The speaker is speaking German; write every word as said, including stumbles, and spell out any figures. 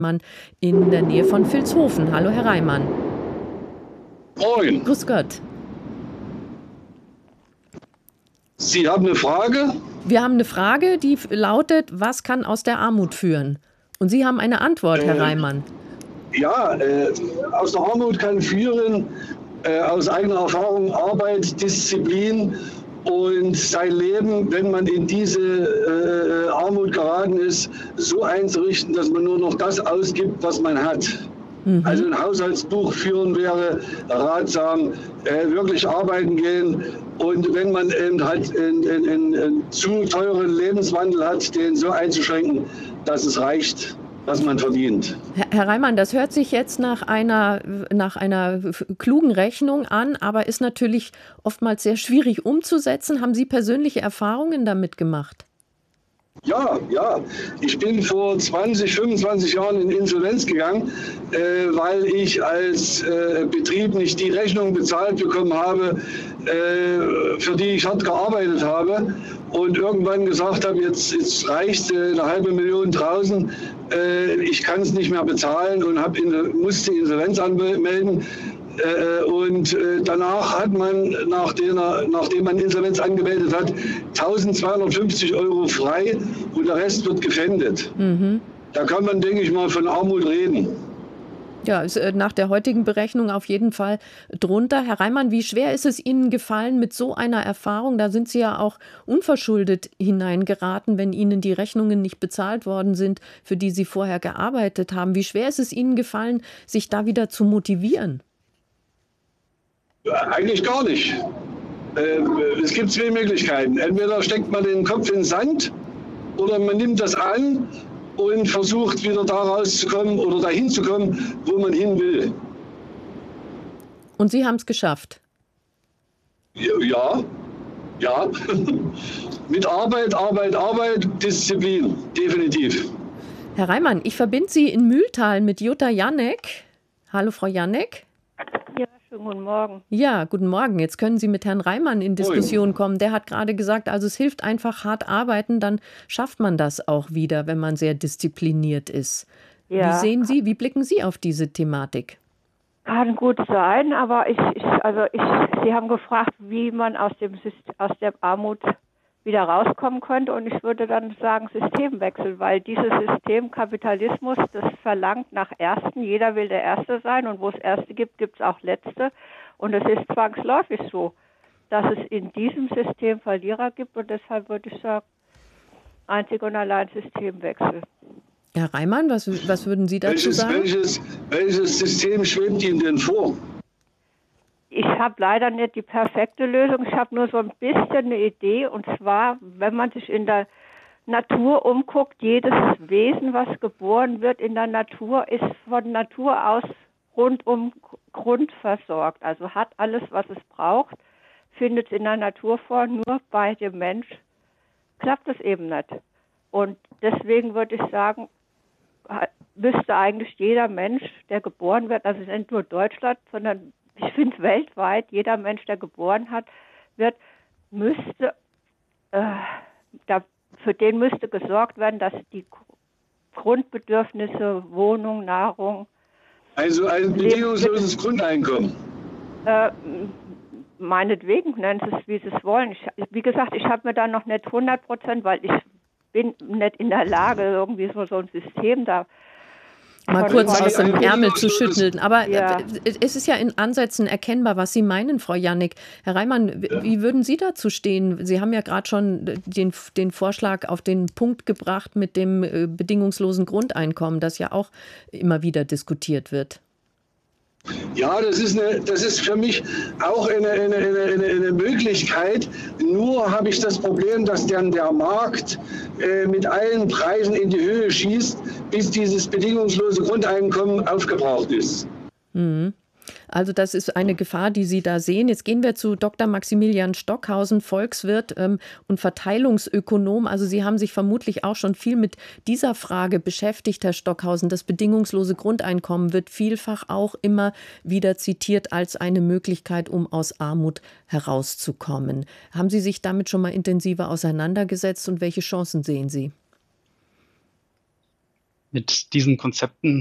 Mann in der Nähe von Vilshofen. Hallo, Herr Reimann. Moin. Grüß Gott. Sie haben eine Frage? Wir haben eine Frage, die lautet: Was kann aus der Armut führen? Und Sie haben eine Antwort, Herr Äh, Reimann. Ja, äh, aus der Armut kann führen, äh, aus eigener Erfahrung, Arbeit, Disziplin und sein Leben, wenn man in diese äh, Armut geraten ist, so einzurichten, dass man nur noch das ausgibt, was man hat. Mhm. Also ein Haushaltsbuch führen wäre ratsam, äh, wirklich arbeiten gehen. Und wenn man eben halt einen, einen, einen zu teuren Lebenswandel hat, den so einzuschränken, dass es reicht, was man verdient. Herr Reimann, das hört sich jetzt nach einer, nach einer klugen Rechnung an, aber ist natürlich oftmals sehr schwierig umzusetzen. Haben Sie persönliche Erfahrungen damit gemacht? Ja, ja. Ich bin vor zwanzig, fünfundzwanzig Jahren in Insolvenz gegangen, äh, weil ich als äh, Betrieb nicht die Rechnung bezahlt bekommen habe, äh, für die ich hart gearbeitet habe. Und irgendwann gesagt habe, jetzt, jetzt reicht äh, eine halbe Million draußen, äh, ich kann es nicht mehr bezahlen und hab in, musste Insolvenz anmelden. Äh, und äh, danach hat man, nachdem, nachdem man Insolvenz angemeldet hat, eintausendzweihundertfünfzig Euro frei und der Rest wird gefändet. Mhm. Da kann man, denke ich mal, von Armut reden. Ja, ist nach der heutigen Berechnung auf jeden Fall drunter. Herr Reimann, wie schwer ist es Ihnen gefallen mit so einer Erfahrung? Da sind Sie ja auch unverschuldet hineingeraten, wenn Ihnen die Rechnungen nicht bezahlt worden sind, für die Sie vorher gearbeitet haben. Wie schwer ist es Ihnen gefallen, sich da wieder zu motivieren? Eigentlich gar nicht. Äh, es gibt zwei Möglichkeiten. Entweder steckt man den Kopf in den Sand oder man nimmt das an und versucht wieder da rauszukommen oder dahin zu kommen, wo man hin will. Und Sie haben es geschafft? Ja, ja. Mit Arbeit, Arbeit, Arbeit, Disziplin, definitiv. Herr Reimann, ich verbinde Sie in Mühltal mit Jutta Janek. Hallo, Frau Janek. Ja, schönen guten Morgen. Ja, guten Morgen. Jetzt können Sie mit Herrn Reimann in Diskussion kommen. Der hat gerade gesagt, also es hilft einfach hart arbeiten, dann schafft man das auch wieder, wenn man sehr diszipliniert ist. Ja. Wie sehen Sie, wie blicken Sie auf diese Thematik? Kann gut sein, aber ich, ich also ich, Sie haben gefragt, wie man aus dem aus der Armut wieder rauskommen könnte, und ich würde dann sagen Systemwechsel, weil dieses System Kapitalismus, das verlangt nach Ersten, jeder will der Erste sein, und wo es Erste gibt, gibt es auch Letzte, und es ist zwangsläufig so, dass es in diesem System Verlierer gibt, und deshalb würde ich sagen, einzig und allein Systemwechsel. Herr Reimann, was, was würden Sie dazu welches, sagen? Welches, welches System schwebt Ihnen denn vor? Ich habe leider nicht die perfekte Lösung. Ich habe nur so ein bisschen eine Idee. Und zwar, wenn man sich in der Natur umguckt, jedes Wesen, was geboren wird in der Natur, ist von Natur aus rundum grundversorgt. Also hat alles, was es braucht, findet es in der Natur vor. Nur bei dem Mensch klappt es eben nicht. Und deswegen würde ich sagen, müsste eigentlich jeder Mensch, der geboren wird, also nicht nur Deutschland, sondern ich finde weltweit, jeder Mensch, der geboren hat, wird, müsste, äh, da, für den müsste gesorgt werden, dass die Grundbedürfnisse, Wohnung, Nahrung. Also ein bedingungsloses Grundeinkommen. Äh, meinetwegen, nennen Sie es, wie Sie es wollen. Ich, wie gesagt, ich habe mir da noch nicht hundert Prozent, weil ich bin nicht in der Lage, irgendwie so, so ein System da mal kurz aus dem Ärmel zu schütteln. Aber ja. Es ist ja in Ansätzen erkennbar, was Sie meinen, Frau Janek. Herr Reimann, wie würden Sie dazu stehen? Sie haben ja gerade schon den, den Vorschlag auf den Punkt gebracht mit dem bedingungslosen Grundeinkommen, das ja auch immer wieder diskutiert wird. Ja, das ist, eine, das ist für mich auch eine, eine, eine, eine Möglichkeit. Nur habe ich das Problem, dass dann der Markt äh, mit allen Preisen in die Höhe schießt, bis dieses bedingungslose Grundeinkommen aufgebraucht ist. Mhm. Also das ist eine Gefahr, die Sie da sehen. Jetzt gehen wir zu Doktor Maximilian Stockhausen, Volkswirt ähm, und Verteilungsökonom. Also Sie haben sich vermutlich auch schon viel mit dieser Frage beschäftigt, Herr Stockhausen. Das bedingungslose Grundeinkommen wird vielfach auch immer wieder zitiert als eine Möglichkeit, um aus Armut herauszukommen. Haben Sie sich damit schon mal intensiver auseinandergesetzt und welche Chancen sehen Sie? mit diesen Konzepten